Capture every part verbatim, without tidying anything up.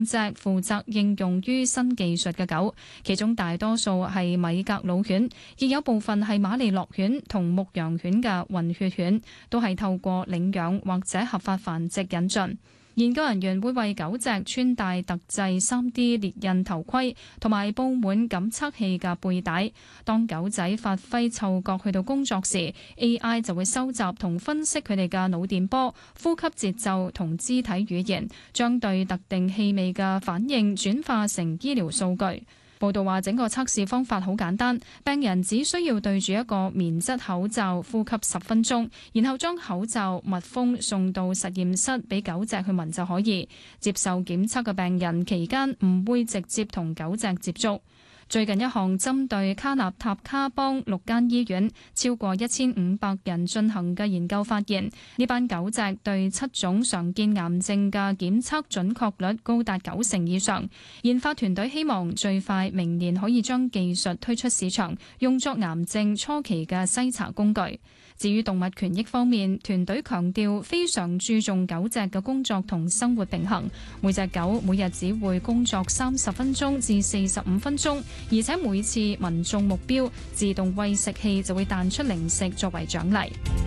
隻負責應用於新技術嘅狗，其中大多數係米格魯犬，亦有部分係馬利諾犬同牧羊犬嘅混血犬，都係透過領養或者合法繁殖引進。研究人員會為狗隻穿戴特製 三 D 列印頭盔同埋佈滿感測器嘅背帶。當狗仔發揮嗅覺去到工作時， A I 就會收集同分析佢哋嘅腦電波、呼吸節奏同肢體語言，將對特定氣味嘅反應轉化成醫療數據。報道話，整個測試方法好簡單，病人只需要對住一個棉質口罩呼吸十分鐘，然後將口罩密封送到實驗室俾狗隻去聞就可以。接受檢測嘅病人期間唔會直接同狗隻接觸。最近一項針對卡納塔卡邦六間醫院超過一千五百人進行嘅研究發現，呢班狗隻對七種常見癌症嘅檢測準確率高達九成以上。研發團隊希望最快明年可以將技術推出市場，用作癌症初期嘅篩查工具。至於動物權益方面，團隊強調非常注重狗隻嘅工作同生活平衡。每隻狗每日只會工作三十分鐘至四十五分鐘，而且每次民眾目標，自動餵食器就會彈出零食作為獎勵。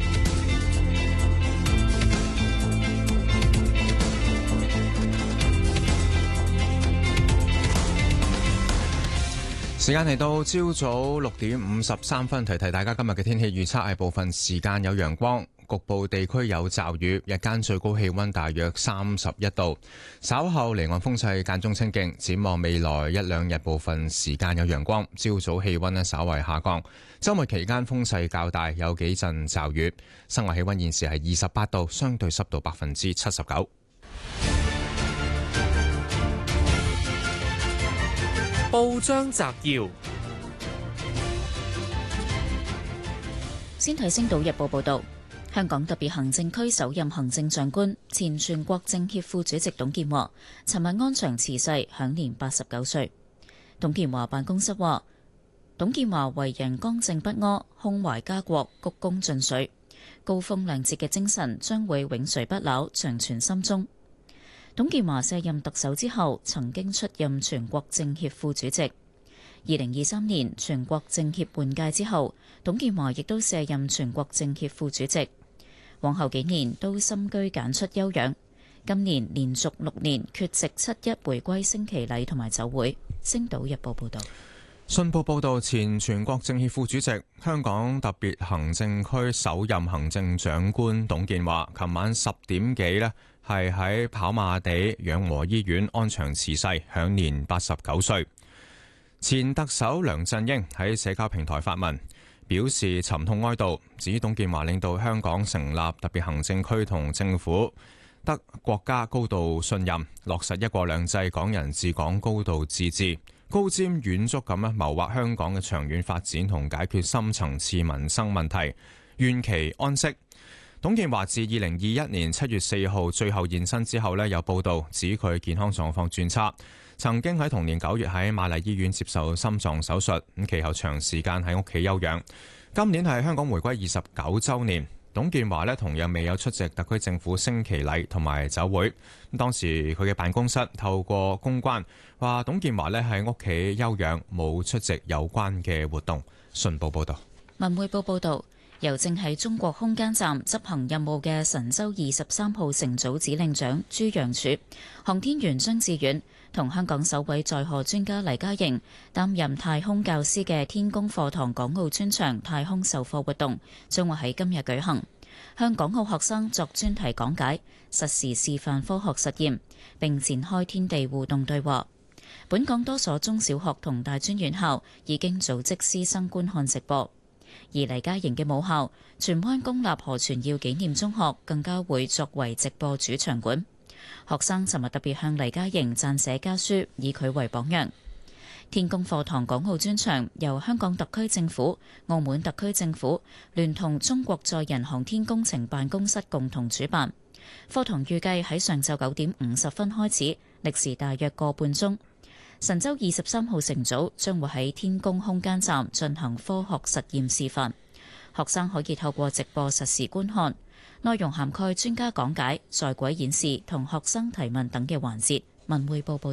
時間嚟到朝早六點五十三分，提提大家今日嘅天氣預測係部分時間有陽光，局部地區有驟雨，日間最高氣溫大約三十一度。稍後離岸風勢間中清勁，展望未來一兩日部分時間有陽光，朝早氣溫呢稍為下降。周末期間風勢較大，有幾陣驟雨。室外氣溫現時係二十八度，相對濕度百分之七十九。 報章摘要： 先睇《星島日報》報道，香港特別行政區首任行政長官、前全國政協副主席董建華，尋日安詳辭世，享年八十九歲。董建華辦公室話，董建華為人剛正不阿，胸懷家國，鞠躬盡瘁，高風亮節嘅精神將會永垂不朽，長存心中。董建華卸任特首之後，曾經出任全國政協副主席。二零二三年全國政協換屆之後，董建華亦都卸任全國政協副主席。往後幾年都深居簡出休養。今年連續六年缺席七一回歸升旗禮同埋酒會。星島日報報道。 信報報道，前全國政協副主席、香港特別行政區首任行政長官董建華，琴晚十點幾呢係喺跑馬地養和醫院安詳辭世，享年八十九歲。前特首梁振英喺社交平台發文，表示沉痛哀悼，指董建華領導香港成立特別行政區同政府，得國家高度信任，落實一國兩制、港人治港、高度自治，高瞻遠矚咁樣謀劃香港嘅長遠發展同解決深層次民生問題，願其安息。董建華自二零二一年七月四號最後現身之後呢，有報道指佢健康狀況轉差，曾經喺同年九月喺瑪麗醫院接受心臟手術，咁其後長時間喺屋企休養。今年係香港回歸二十九週年，董建華呢同樣未有出席特區政府升旗禮同埋酒會。咁當時佢嘅辦公室透過公關話，董建華呢喺屋企休養，冇出席有關嘅活動。信報報道。 文匯報報道。由正喺中國空間站執行任務嘅神舟二十三號乘組指令長朱楊柱、航天員張志遠同香港首位載荷專家黎嘉瑩擔任太空教師嘅天宮課堂港澳專場太空授課活動將會喺今日舉行，向港澳學生作專題講解、實時示範科學實驗，並展開天地互動對話。本港多所中小學同大專院校已經組織師生觀看直播。而黎嘉瑩嘅母校荃灣公立何傳耀紀念中學更加會作為直播主場館。學生尋日特別向黎嘉瑩撰寫家書，以佢為榜樣。天宮課堂港澳專場由香港特區政府、澳門特區政府聯同中國載人航天工程辦公室共同主辦。課堂預計喺上晝九點五十分開始，歷時大約個半鐘。神舟二十三號乘組將會喺天宮空間站進行科學實驗示範，學生可以透過直播實時觀看，內容涵蓋專家講解、在軌演示同學生提問等嘅環節， 文匯報報